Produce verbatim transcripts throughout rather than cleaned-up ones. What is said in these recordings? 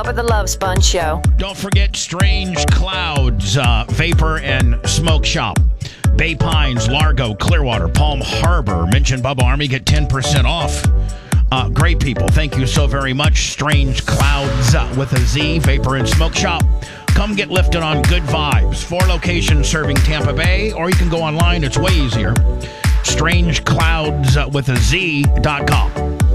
Bubba the Love Sponge Show. Don't forget Strange Clouds, uh, Vapor and Smoke Shop. Bay Pines, Largo, Clearwater, Palm Harbor. Mention Bubba Army, get ten percent off. Uh, great people. Thank you so very much. Strange Clouds uh, with a Z, Vapor and Smoke Shop. Come get lifted on good vibes. Four locations serving Tampa Bay, or you can go online. It's way easier. Strange Clouds uh, with a Z dot com.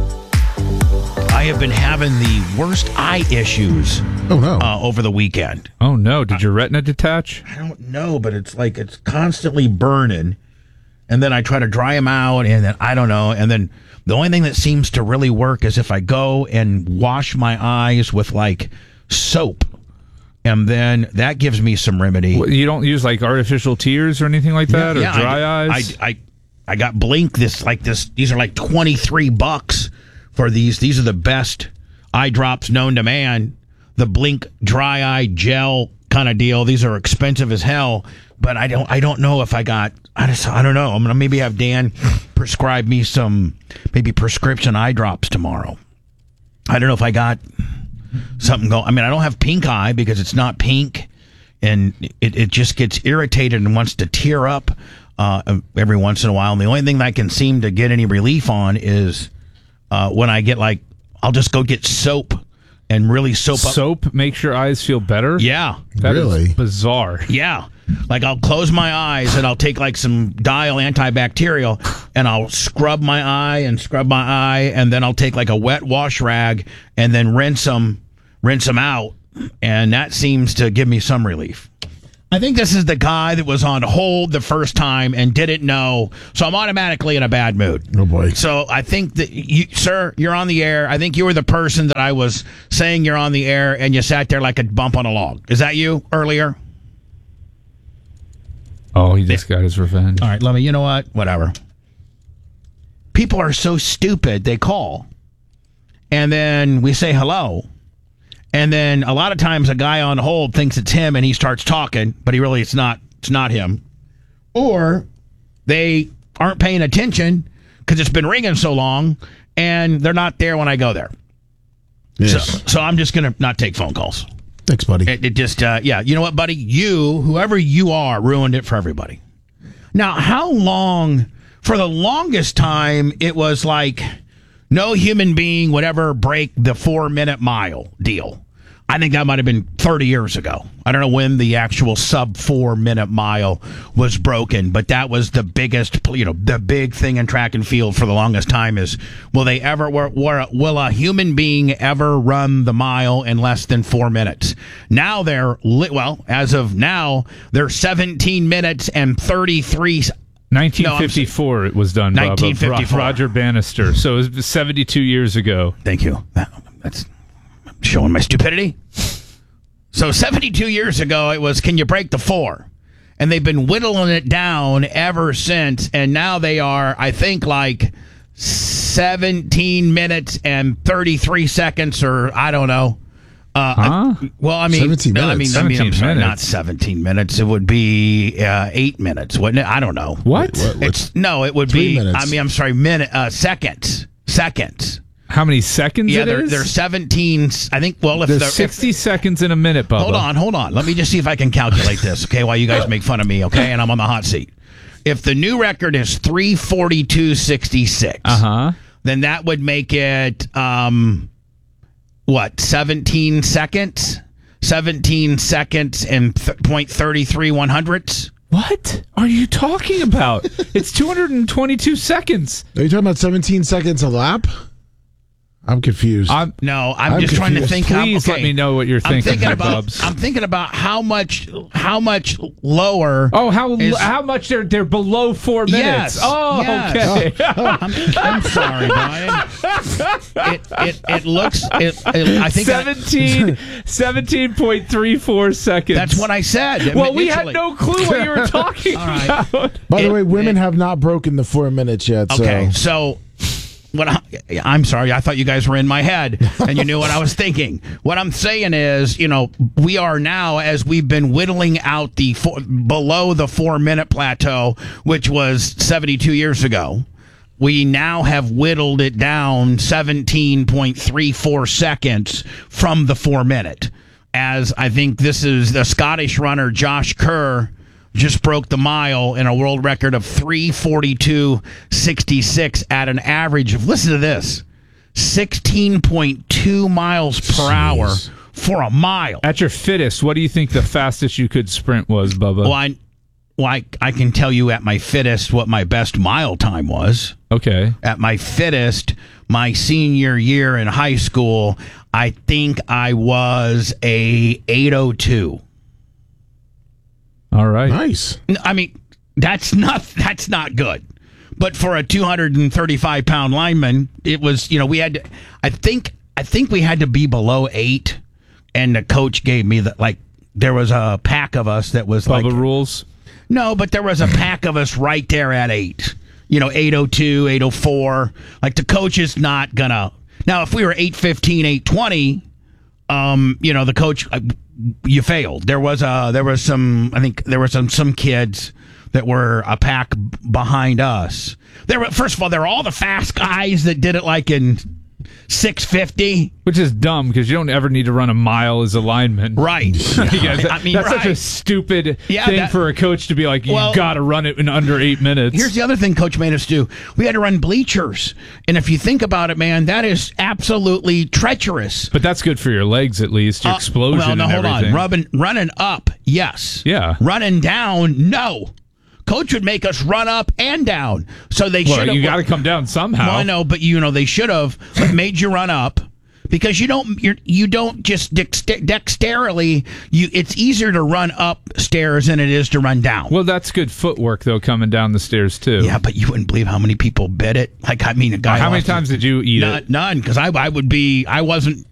I have been having the worst eye issues oh, no. uh, over the weekend. Oh, no. Did your retina detach? I don't know, but it's like it's constantly burning. And then I try to dry them out, and then I don't know. And then the only thing that seems to really work is if I go and wash my eyes with, like, soap. And then that gives me some remedy. You don't use, like, artificial tears or anything like that? Yeah, or yeah, dry I, eyes? I, I, I got Blink. This, like, this. These are like twenty-three bucks for these. These are the best eye drops known to man. The Blink dry eye gel kind of deal. These are expensive as hell, but I don't I don't know if I got I just I don't know. I'm gonna maybe have Dan prescribe me some maybe prescription eye drops tomorrow. I don't know if I got something going. I mean, I don't have pink eye because it's not pink, and it, it just gets irritated and wants to tear up uh, every once in a while. And the only thing that I can seem to get any relief on is uh, when I get like I'll just go get soap and really soap up. Soap makes your eyes feel better? Yeah. That Really? is bizarre. Yeah. Like I'll close my eyes and I'll take like some Dial antibacterial and I'll scrub my eye and scrub my eye and then I'll take like a wet wash rag and then rinse them, rinse them out. And that seems to give me some relief. I think this is the guy that was on hold the first time and didn't know. So I'm automatically in a bad mood. Oh, boy. So I think that you, sir, you're on the air. I think you were the person that I was saying you're on the air and you sat there like a bump on a log. Is that you earlier? Oh, he just got his revenge. All right, let me, you know what? Whatever. People are so stupid. They call and then we say hello. And then a lot of times a guy on hold thinks it's him and he starts talking, but he really, it's not, it's not him. Or they aren't paying attention because it's been ringing so long and they're not there when I go there. Yes. So, so I'm just going to not take phone calls. Thanks, buddy. It, it just, uh, yeah, you know what, buddy? You, whoever you are, ruined it for everybody. Now, how long, for the longest time, it was like no human being would ever break the four-minute mile deal. I think that might have been thirty years ago. I don't know when the actual sub four minute mile was broken, but that was the biggest, you know, the big thing in track and field for the longest time is, will they ever, will a human being ever run the mile in less than four minutes? Now they're, well, as of now, they're seventeen minutes and thirty-three nineteen fifty-four it was done, Bob, nineteen fifty-four. Roger Bannister. So it was seventy-two years ago. Thank you. That, that's showing my stupidity. So seventy-two years ago, it was, can you break the four? And they've been whittling it down ever since. And now they are, I think, like seventeen minutes and thirty-three seconds, or I don't know. Uh, huh? I, well, I mean, seventeen no, I minutes. mean, I mean, I'm sorry, minutes. not seventeen minutes. It would be uh, eight minutes, wouldn't it? I don't know. What? What- It's no, it would Three be. minutes. I mean, I'm sorry, minute, uh, seconds, seconds. How many seconds Yeah, it they're, is? they're seventeen. I think. Well, if There's they're sixty if, seconds in a minute, Bubba. hold on, hold on. Let me just see if I can calculate this. Okay, while you guys make fun of me. Okay, and I'm on the hot seat. If the new record is three forty-two sixty-six, Uh-huh. then that would make it um, what? seventeen seconds. seventeen seconds and th- point thirty three one hundredths. What are you talking about? It's two hundred twenty-two seconds. Are you talking about seventeen seconds a lap? I'm confused. I'm, No, I'm, I'm just trying to confused. think. please how, okay. let me know what you're I'm thinking, thinking my about. Bubs. I'm thinking about how much, how much lower. Oh, how is- how much they're they're below four minutes? Yes, Oh, yes. okay. I'm, I'm sorry, Brian. It it, it looks. It, it, I think I- seventeen, seventeen point three four seconds. that's what I said. Well, we had initially. no clue what you were talking All right. about. By the it- way, women it- have not broken the four minutes yet. Okay, So. so what I, I'm sorry, I thought you guys were in my head and you knew what I was thinking. What I'm saying is, you know, we are now, as we've been whittling out the four, below the four minute plateau, which was seventy-two years ago. we now have whittled it down seventeen point three four seconds from the four minute. As I think this is the Scottish runner Josh Kerr just broke the mile in a world record of three forty-two sixty-six at an average of, listen to this, sixteen point two miles per Jeez. hour for a mile. At your fittest, what do you think the fastest you could sprint was, Bubba? Well, I, well, I, I can tell you at my fittest what my best mile time was. Okay. At my fittest, my senior year in high school, I think I was a eight oh two. All right. Nice. I mean, that's not that's not good. But for a two hundred thirty-five pound lineman, it was, you know, we had to, I think I think we had to be below eight, and the coach gave me that, like, there was a pack of us that was Bubba like, rules. no, but there was a pack of us right there at eight. You know, eight oh two, eight oh four. Like, the coach is not gonna. Now, if we were eight fifteen, eight twenty, um, you know, the coach, uh, you failed. There was a, there was some, I think there were some some kids that were a pack b- behind us. There were, first of all, there were all the fast guys that did it like in six fifty. Which is dumb because you don't ever need to run a mile as a lineman. Right. You guys, I mean, that's right. such a stupid Yeah, thing that- for a coach to be like, you Well, got to run it in under eight minutes. Here's the other thing Coach made us do. We had to run bleachers. And if you think about it, man, that is absolutely treacherous. but that's good for your legs, at least. Your Uh, explosion well, no, and hold everything. on. Rubbing, running up, yes. Yeah. Running down, no. Coach would make us run up and down. So they should Well, have. you got to come down somehow. Well, I know, but you know they should have made you run up. Because you don't, you're, you don't just dexter- dexterily. You, it's easier to run up stairs than it is to run down. Well, that's good footwork, though, coming down the stairs, too. Yeah, but you wouldn't believe how many people bit it. Like, I mean, a guy. How many lost times his- did you eat none, it? None, because I, I would be. I wasn't